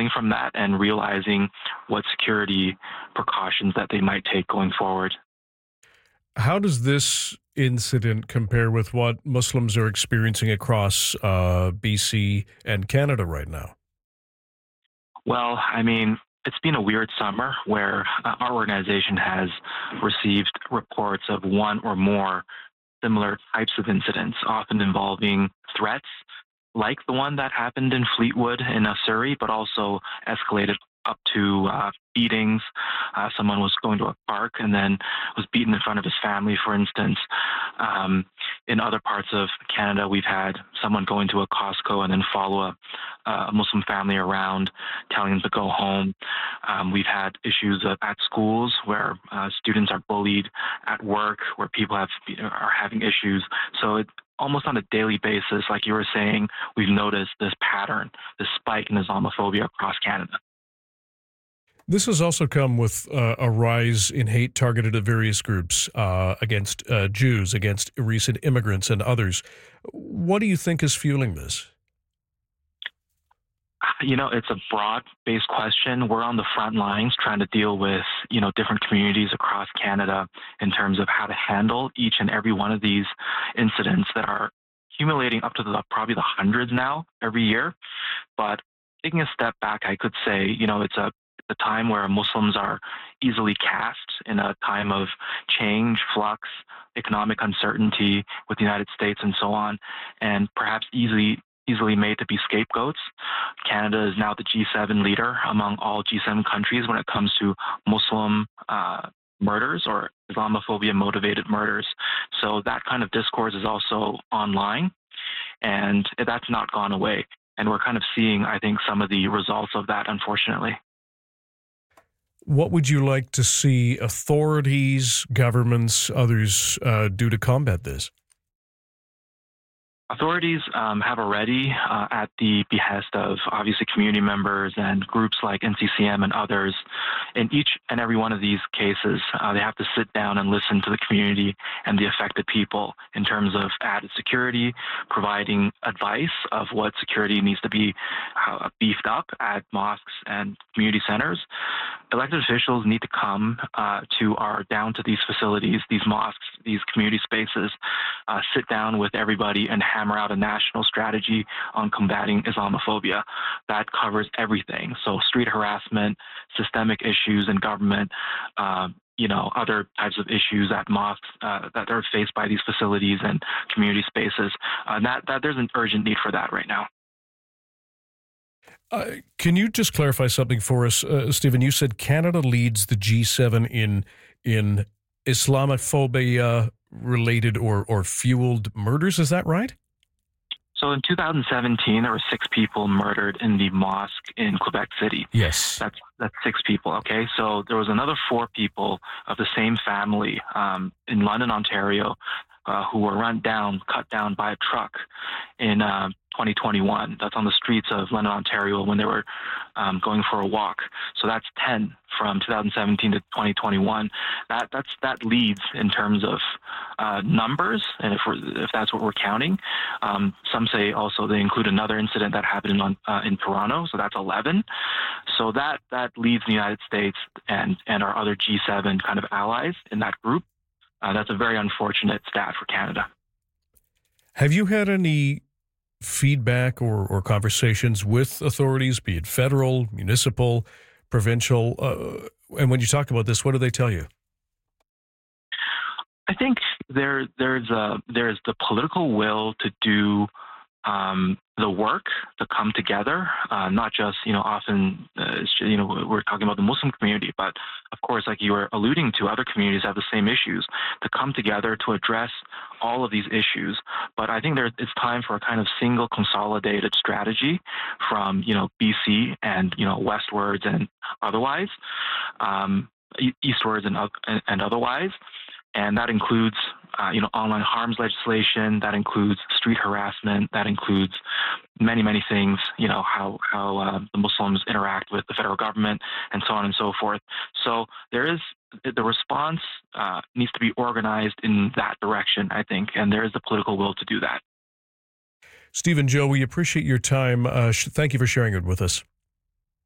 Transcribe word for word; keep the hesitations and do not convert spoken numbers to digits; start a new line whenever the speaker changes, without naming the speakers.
learning from that and realizing what security precautions that they might take going forward.
How does this incident compare with what Muslims are experiencing across uh, B C and Canada right now?
Well, I mean, it's been a weird summer where uh, our organization has received reports of one or more similar types of incidents, often involving threats like the one that happened in Fleetwood in uh, Surrey, but also escalated up to uh, beatings. Uh, someone was going to a park and then was beaten in front of his family, for instance. Um, in other parts of Canada, we've had someone go into a Costco and then follow a, a Muslim family around, telling them to go home. Um, we've had issues uh, at schools where uh, students are bullied, at work where people have are having issues. So it, almost on a daily basis, like you were saying, we've noticed this pattern, this spike in Islamophobia across Canada.
This has also come with uh, a rise in hate targeted at various groups uh, against uh, Jews, against recent immigrants and others. What do you think is fueling this?
You know, it's a broad-based question. We're on the front lines trying to deal with, you know, different communities across Canada in terms of how to handle each and every one of these incidents that are accumulating up to the, probably the hundreds now every year. But taking a step back, I could say, you know, it's a the time where Muslims are easily cast in a time of change, flux, economic uncertainty with the United States and so on, and perhaps easily easily made to be scapegoats. Canada is now the G seven leader among all G seven countries when it comes to Muslim uh, murders or Islamophobia-motivated murders. So that kind of discourse is also online, and that's not gone away. And we're kind of seeing, I think, some of the results of that, unfortunately.
What would you like to see authorities, governments, others uh, do to combat this?
Authorities um, have already, uh, at the behest of obviously community members and groups like N C C M and others, in each and every one of these cases, uh, they have to sit down and listen to the community and the affected people in terms of added security, providing advice of what security needs to be uh, beefed up at mosques and community centers. Elected officials need to come uh, to our down to these facilities, these mosques, these community spaces, uh, sit down with everybody and hammer out a national strategy on combating Islamophobia. That covers everything. So street harassment, systemic issues in government, uh, you know, other types of issues at mosques uh, that are faced by these facilities and community spaces. Uh, that, that there's an urgent need for that right now.
Uh, can you just clarify something for us, uh, Stephen? You said Canada leads the G seven in in Islamophobia related or or fueled murders. Is that right?
So in two thousand seventeen, there were six people murdered in the mosque in Quebec City.
Yes,
that's that's six people. Okay, so there was another four people of the same family um, in London, Ontario, uh, who were run down, cut down by a truck in uh, twenty twenty-one. That's on the streets of London, Ontario, when they were um, going for a walk. So that's ten from two thousand seventeen to twenty twenty-one. That that's that leads in terms of uh, numbers, and if we're, if that's what we're counting. Um, some say also they include another incident that happened in uh, in Toronto, so that's eleven. So that that leads the United States and and our other G seven kind of allies in that group. Uh, that's a very unfortunate stat for Canada.
Have you had any feedback or, or conversations with authorities, be it federal, municipal, provincial? Uh, and when you talk about this, what do they tell you?
I think there there's a there's the political will to do um, the work to come together, uh, not just, you know, often, uh, you know, we're talking about the Muslim community, but of course, like you were alluding to, other communities have the same issues, to come together to address all of these issues. But I think there, it's time for a kind of single consolidated strategy from, you know, B C and, you know, westwards and otherwise, um, eastwards and, and otherwise. And that includes, uh, you know, online harms legislation. That includes street harassment. That includes many, many things. You know, how how uh, the Muslims interact with the federal government, and so on and so forth. So there is the response uh, needs to be organized in that direction, I think, and there is the political will to do that.
Stephen, Joe, we appreciate your time. Uh, sh- thank you for sharing it with us.